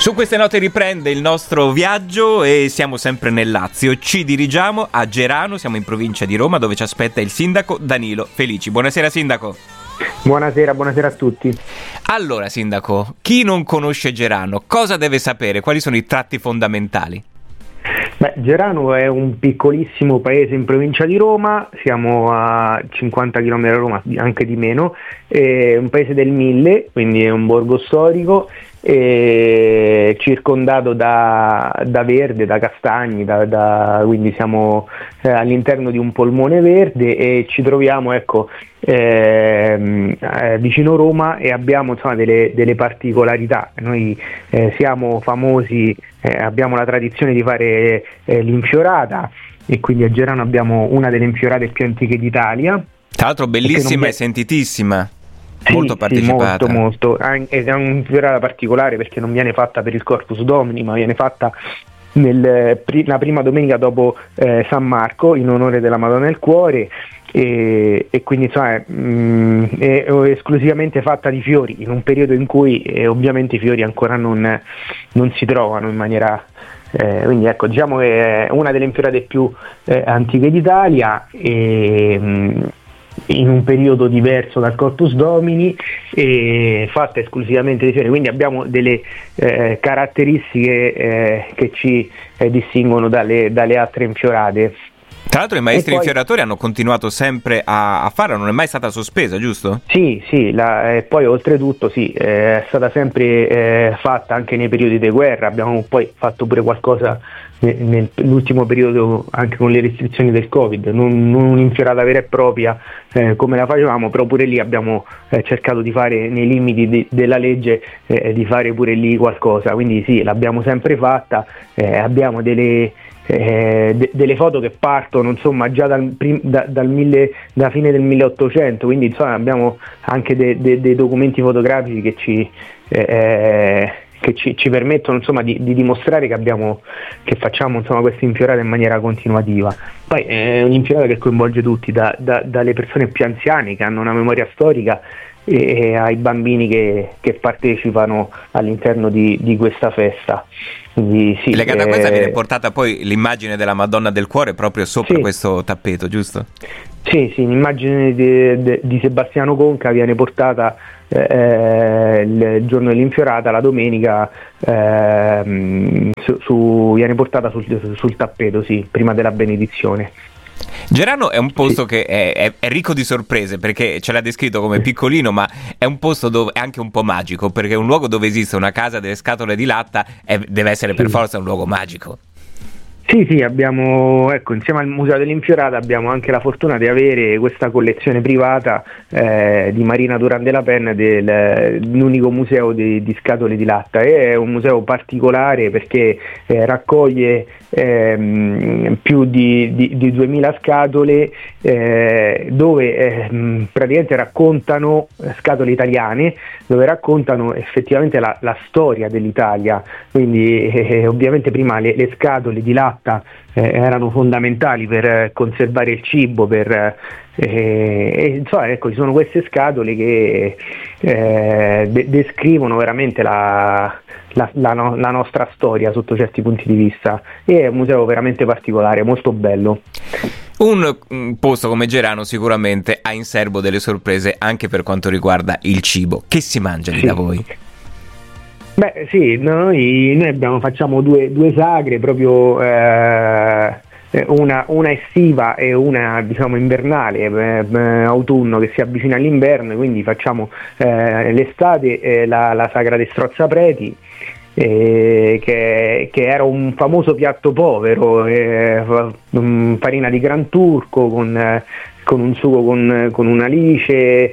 Su queste note riprende il nostro viaggio e siamo sempre nel Lazio. Ci dirigiamo a Gerano, siamo in provincia di Roma, dove ci aspetta il sindaco Danilo Felici. Buonasera sindaco. Buonasera a tutti. Allora sindaco, chi non conosce Gerano, cosa deve sapere? Quali sono i tratti fondamentali? Gerano è un piccolissimo paese in provincia di Roma, siamo a 50 km da Roma, anche di meno, è un paese del 1000, quindi è un borgo storico, circondato da verde, da castagni, quindi siamo all'interno di un polmone verde e ci troviamo vicino Roma e abbiamo delle particolarità. Noi siamo famosi, abbiamo la tradizione di fare l'infiorata e quindi a Gerano abbiamo una delle infiorate più antiche d'Italia. Tra l'altro bellissima e sentitissima. Molto partecipata. Molto. È un'infiorata particolare perché non viene fatta per il Corpus Domini, ma viene fatta la prima domenica dopo San Marco in onore della Madonna del Cuore e quindi è esclusivamente fatta di fiori in un periodo in cui ovviamente i fiori ancora non si trovano in maniera quindi diciamo che è una delle infiorate più antiche d'Italia in un periodo diverso dal Corpus Domini e fatta esclusivamente di fiori, quindi abbiamo delle caratteristiche che ci distinguono dalle altre infiorate. Tra l'altro i maestri infioratori hanno continuato sempre a farla, non è mai stata sospesa, giusto? Sì, poi oltretutto è stata sempre fatta anche nei periodi di guerra, abbiamo poi fatto pure qualcosa nell'ultimo periodo anche con le restrizioni del Covid, non un'infiorata vera e propria come la facevamo, però pure lì abbiamo cercato di fare nei limiti della legge di fare pure lì qualcosa, quindi sì, l'abbiamo sempre fatta, abbiamo delle foto che partono insomma già da fine del 1800, quindi insomma abbiamo anche dei documenti fotografici che ci permettono insomma di dimostrare che facciamo insomma questa infiorata in maniera continuativa. Poi è un'infiorata che coinvolge tutti, dalle persone più anziane che hanno una memoria storica e ai bambini che partecipano all'interno di questa festa. Quindi, sì, legata a questa viene portata poi l'immagine della Madonna del Cuore proprio sopra questo tappeto, giusto? Sì, l'immagine di Sebastiano Conca viene portata il giorno dell'infiorata, la domenica, viene portata sul tappeto, sì, prima della benedizione. Gerano è un posto che è ricco di sorprese perché ce l'ha descritto come piccolino, ma è un posto dove è anche un po' magico, perché è un luogo dove esiste una casa delle scatole di latta e deve essere per forza un luogo magico. Sì, abbiamo, insieme al Museo dell'Infiorata abbiamo anche la fortuna di avere questa collezione privata di Marina Duran de la Pen, l'unico museo di scatole di latta. È un museo particolare perché raccoglie più di 2000 scatole dove praticamente raccontano scatole italiane, dove raccontano effettivamente la storia dell'Italia, quindi ovviamente prima le scatole di latta erano fondamentali per conservare il cibo, ci sono queste scatole che descrivono veramente la nostra storia sotto certi punti di vista, e è un museo veramente particolare, molto bello. Un posto come Gerano sicuramente ha in serbo delle sorprese anche per quanto riguarda il cibo. Che si mangia lì da voi? Noi facciamo due sagre proprio, una estiva e una invernale, autunno che si avvicina all'inverno, quindi facciamo l'estate la sagra dei strozzapreti, che era un famoso piatto povero, farina di Gran Turco con un sugo con un alice,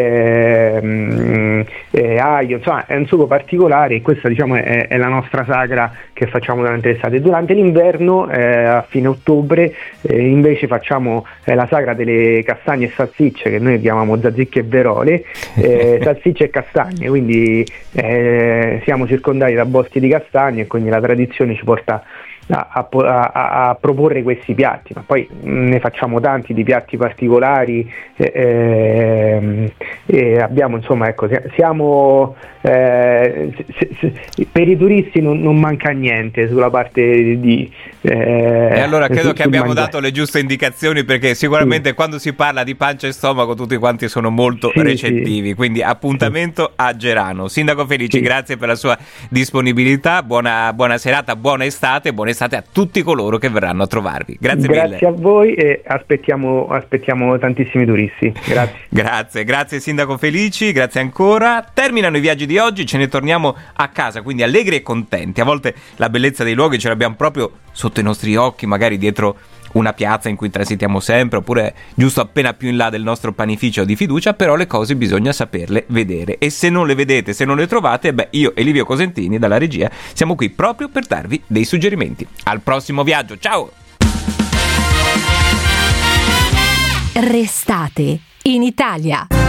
aglio, insomma è un sugo particolare, e questa è la nostra sagra che facciamo durante l'estate. Durante l'inverno, a fine ottobre, invece facciamo la sagra delle castagne e salsicce, che noi chiamiamo zazzicche e verole, salsicce e castagne, quindi siamo circondati da boschi di castagne e quindi la tradizione ci porta a proporre questi piatti, ma poi ne facciamo tanti di piatti particolari, e abbiamo, insomma, ecco, siamo per i turisti non manca niente sulla parte di e allora credo che abbiamo dato le giuste indicazioni, perché sicuramente quando si parla di pancia e stomaco tutti quanti sono molto recettivi, quindi appuntamento a Gerano. Sindaco Felici, grazie per la sua disponibilità, buona serata, buona estate a tutti coloro che verranno a trovarvi. Grazie mille. Grazie a voi e aspettiamo tantissimi turisti. Grazie Sindaco Felici, grazie ancora. Terminano i viaggi di oggi, ce ne torniamo a casa, quindi allegri e contenti. A volte la bellezza dei luoghi ce l'abbiamo proprio sotto i nostri occhi, magari dietro una piazza in cui transitiamo sempre, oppure giusto appena più in là del nostro panificio di fiducia, però le cose bisogna saperle vedere, e se non le vedete, se non le trovate, io e Livio Cosentini dalla regia siamo qui proprio per darvi dei suggerimenti. Al prossimo viaggio, ciao! Restate in Italia.